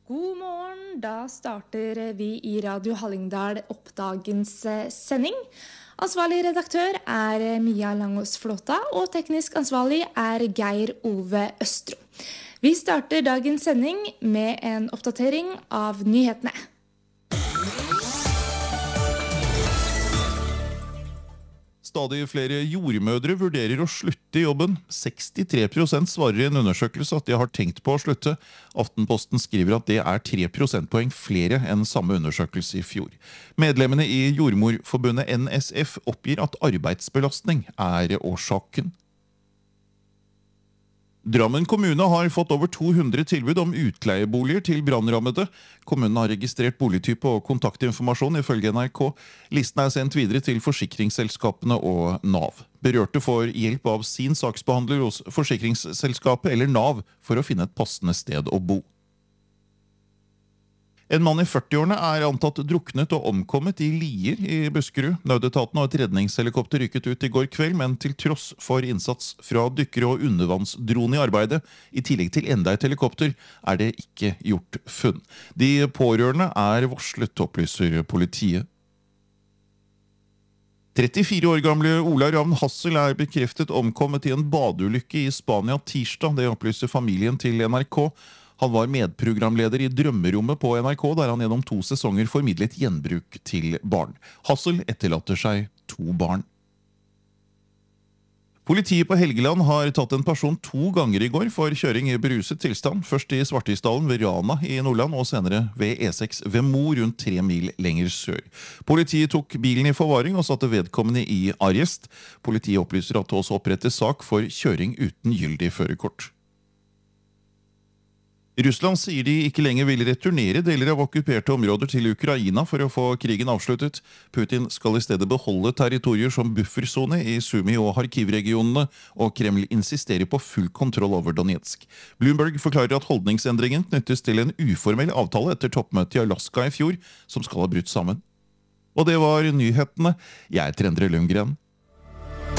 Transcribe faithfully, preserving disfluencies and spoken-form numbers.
God morgen, da starter vi i Radio Hallingdal opp dagens eh, sending. Ansvarlig redaktør er eh, Mia Langås Flåta, og teknisk ansvarlig er Geir Ove Østro. Vi starter dagens sending med en oppdatering av nyhetene. Stadig flere jordmødre vurderer å slutte i jobben. sekstitre prosent svarer i en undersøkelse at de har tenkt på å slutte. Aftenposten skriver at det er tre prosentpoeng flere enn samme undersøkelse i fjor. Medlemmene i Jordmorforbundet N S F oppgir at arbeidsbelastning er årsaken. Drammen kommune har fått over to hundre tilbud om utleieboliger til brannrammede. Kommunen har registrert boligtype og kontaktinformasjon ifølge N R K. Listen er sendt videre til forsikringsselskapene og NAV. Berørte får hjelp av sin saksbehandler hos forsikringsselskapet eller NAV for å finne et passende sted å bo. En mann i førtiårene er antatt druknet og omkommet i Lier i Buskerud. Nødetaten og et redningshelikopter rykket ut i går kveld, men til tross for innsats fra dykkere og undervannsdrone i arbeidet, i tillegg til enda et helikopter, er det ikke gjort funn. De pårørende er varslet, opplyser politiet. trettifire år gamle Ola Ravn Hassel er bekreftet omkommet i en badeulykke i Spania tirsdag. Det opplyser familien til N R K. Han var medprogramleder i Drømmerommet på N R K, der han gjennom to sesonger formidlet gjenbruk til barn. Hassel etterlater seg to barn. Politiet på Helgeland har tatt en person to ganger i går for kjøring i beruset tilstand. Først i Svartisdalen ved Rana i Nordland, og senere ved E seks ved Mo, rundt tre mil lenger sør. Politiet tok bilen i forvaring og satte vedkommende i arrest. Politiet opplyser at det også opprettes sak for kjøring uten gyldig førerkort. Russland sier de ikke lenger vil returnere deler av okkuperte områder til Ukraina for å få krigen avsluttet. Putin skal i stedet beholde territorier som buffersone i Sumi- og Kharkiv-regionene, og Kreml insisterer på full kontroll over Donetsk. Bloomberg forklarer at holdningsendringen knyttes til en uformell avtale etter toppmøtet i Alaska i fjor, som skal ha brutt sammen. Og det var nyhetene. Jeg er Endre Lundgren.